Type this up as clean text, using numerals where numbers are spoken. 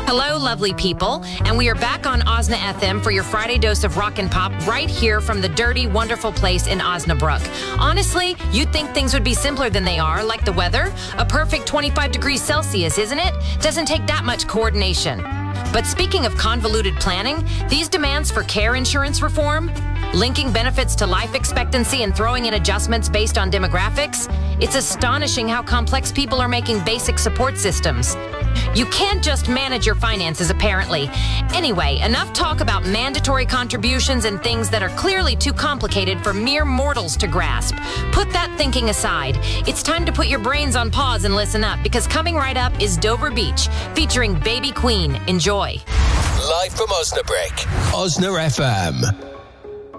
Hello, lovely people, and we are back on Osna FM for your Friday dose of rock and pop right here from the dirty, wonderful place in Osnabrück. Honestly, you'd think things would be simpler than they are, like the weather. A perfect 25 degrees Celsius, isn't it? Doesn't take that much coordination. But speaking of convoluted planning, these demands for care insurance reform, linking benefits to life expectancy and throwing in adjustments based on demographics, it's astonishing how complex people are making basic support systems. You can't just manage your finances, apparently. Anyway, enough talk about mandatory contributions and things that are clearly too complicated for mere mortals to grasp. Put that thinking aside. It's time to put your brains on pause and listen up, because coming right up is Dover Beach, featuring Baby Queen. Enjoy. Live from Osnabrück, Osna FM.